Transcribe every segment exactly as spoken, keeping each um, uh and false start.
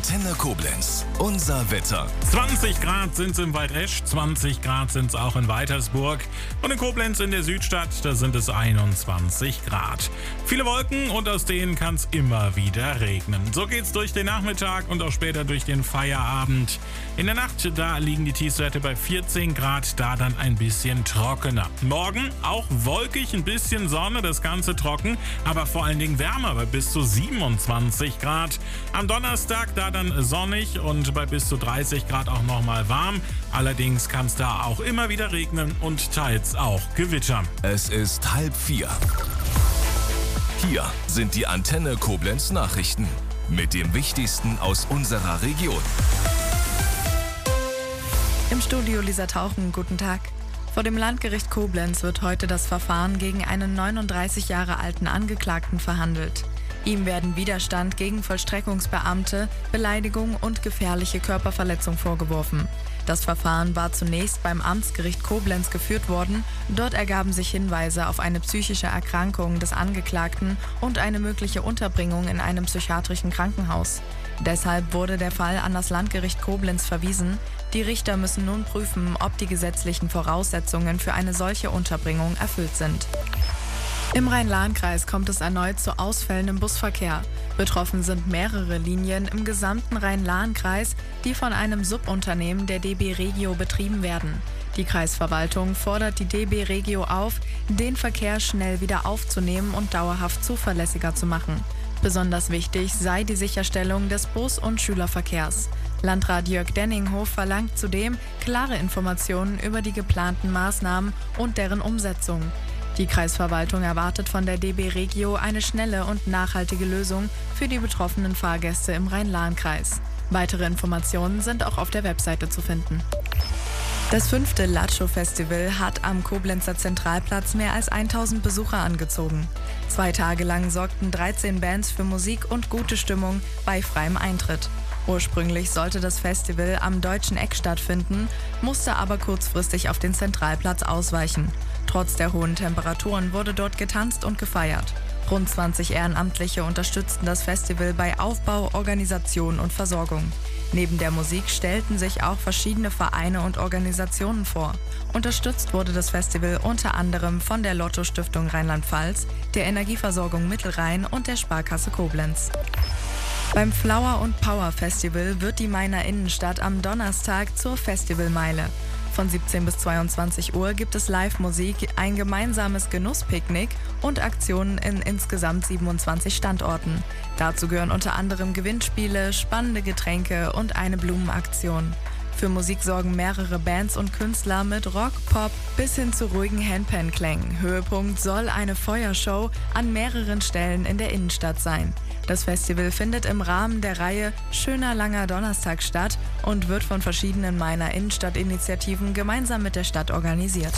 Antenne Koblenz. Unser Wetter. zwanzig Grad sind es in Waldresch, zwanzig Grad sind es auch in Weitersburg. Und in Koblenz in der Südstadt, da sind es einundzwanzig Grad. Viele Wolken und aus denen kann es immer wieder regnen. So geht's durch den Nachmittag und auch später durch den Feierabend. In der Nacht, da liegen die Tiefstwerte bei vierzehn Grad, da dann ein bisschen trockener. Morgen auch wolkig, ein bisschen Sonne, das Ganze trocken, aber vor allen Dingen wärmer bei bis zu siebenundzwanzig Grad. Am Donnerstag da dann sonnig und bei bis zu dreißig Grad auch nochmal warm. Allerdings kann es da auch immer wieder regnen und teils auch gewittern. Es ist halb vier. Hier sind die Antenne Koblenz Nachrichten mit dem Wichtigsten aus unserer Region. Im Studio Lisa Tauchen, guten Tag. Vor dem Landgericht Koblenz wird heute das Verfahren gegen einen neununddreißig Jahre alten Angeklagten verhandelt. Ihm werden Widerstand gegen Vollstreckungsbeamte, Beleidigung und gefährliche Körperverletzung vorgeworfen. Das Verfahren war zunächst beim Amtsgericht Koblenz geführt worden. Dort ergaben sich Hinweise auf eine psychische Erkrankung des Angeklagten und eine mögliche Unterbringung in einem psychiatrischen Krankenhaus. Deshalb wurde der Fall an das Landgericht Koblenz verwiesen. Die Richter müssen nun prüfen, ob die gesetzlichen Voraussetzungen für eine solche Unterbringung erfüllt sind. Im Rhein-Lahn-Kreis kommt es erneut zu Ausfällen im Busverkehr. Betroffen sind mehrere Linien im gesamten Rhein-Lahn-Kreis, die von einem Subunternehmen der D B Regio betrieben werden. Die Kreisverwaltung fordert die D B Regio auf, den Verkehr schnell wieder aufzunehmen und dauerhaft zuverlässiger zu machen. Besonders wichtig sei die Sicherstellung des Bus- und Schülerverkehrs. Landrat Jörg Denninghof verlangt zudem klare Informationen über die geplanten Maßnahmen und deren Umsetzung. Die Kreisverwaltung erwartet von der D B Regio eine schnelle und nachhaltige Lösung für die betroffenen Fahrgäste im Rhein-Lahn-Kreis. Weitere Informationen sind auch auf der Webseite zu finden. Das fünfte Latscho-Festival hat am Koblenzer Zentralplatz mehr als tausend Besucher angezogen. Zwei Tage lang sorgten dreizehn Bands für Musik und gute Stimmung bei freiem Eintritt. Ursprünglich sollte das Festival am Deutschen Eck stattfinden, musste aber kurzfristig auf den Zentralplatz ausweichen. Trotz der hohen Temperaturen wurde dort getanzt und gefeiert. Rund zwanzig Ehrenamtliche unterstützten das Festival bei Aufbau, Organisation und Versorgung. Neben der Musik stellten sich auch verschiedene Vereine und Organisationen vor. Unterstützt wurde das Festival unter anderem von der Lotto-Stiftung Rheinland-Pfalz, der Energieversorgung Mittelrhein und der Sparkasse Koblenz. Beim Flower und Power Festival wird die Mainer Innenstadt am Donnerstag zur Festivalmeile. Von siebzehn bis zweiundzwanzig Uhr gibt es Live-Musik, ein gemeinsames Genusspicknick und Aktionen in insgesamt siebenundzwanzig Standorten. Dazu gehören unter anderem Gewinnspiele, spannende Getränke und eine Blumenaktion. Für Musik sorgen mehrere Bands und Künstler mit Rock, Pop bis hin zu ruhigen Handpan-Klängen. Höhepunkt soll eine Feuershow an mehreren Stellen in der Innenstadt sein. Das Festival findet im Rahmen der Reihe Schöner langer Donnerstag statt und wird von verschiedenen Mainer Innenstadtinitiativen gemeinsam mit der Stadt organisiert.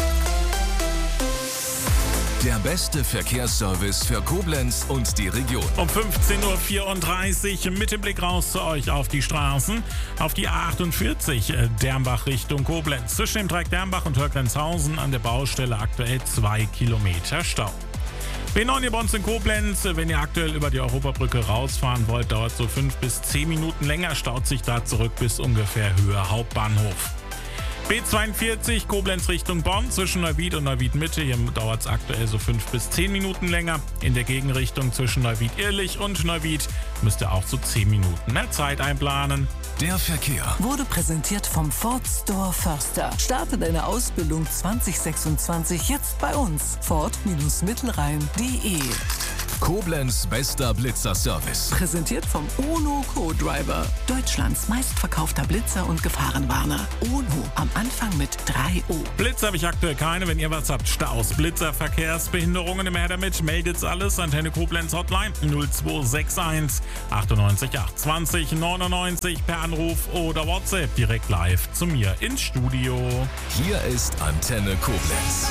Der beste Verkehrsservice für Koblenz und die Region. Um fünfzehn Uhr vierunddreißig mit dem Blick raus zu euch auf die Straßen. Auf die A achtundvierzig Dermbach Richtung Koblenz. Zwischen dem Dreieck Dermbach und Hörgrenzhausen an der Baustelle aktuell zwei Kilometer Stau. B neun hier bei uns in Koblenz, wenn ihr aktuell über die Europabrücke rausfahren wollt, dauert so fünf bis zehn Minuten länger, staut sich da zurück bis ungefähr Höhe Hauptbahnhof. B zweiundvierzig Koblenz Richtung Bonn zwischen Neuwied und Neuwied Mitte. Hier dauert es aktuell so fünf bis zehn Minuten länger. In der Gegenrichtung zwischen Neuwied-Irlich und Neuwied müsst ihr auch so zehn Minuten mehr Zeit einplanen. Der Verkehr wurde präsentiert vom Ford Store Förster. Starte deine Ausbildung zwanzig sechsundzwanzig jetzt bei uns. Ford Mittelrhein punkt de. Koblenz bester Blitzer-Service. Präsentiert vom UNO Co-Driver. Deutschlands meistverkaufter Blitzer und Gefahrenwarner. UNO am Anfang mit drei O. Blitzer habe ich aktuell keine. Wenn ihr was habt, Staus, Blitzer, Verkehrsbehinderungen, immer her damit. Meldet's alles. Antenne Koblenz Hotline null zwei sechs eins achtundneunzig acht zwanzig neunundneunzig per Anruf oder WhatsApp direkt live zu mir ins Studio. Hier ist Antenne Koblenz.